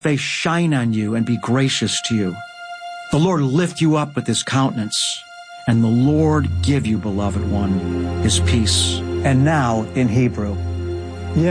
face shine on you and be gracious to you. The Lord lift you up with his countenance, and the Lord give you, beloved one, his peace. And now in Hebrew.